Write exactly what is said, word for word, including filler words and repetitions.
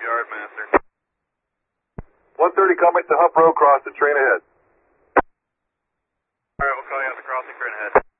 Yardmaster. one thirty, comment to Hump Road, cross the train ahead. Alright, we'll call you on the crossing train ahead.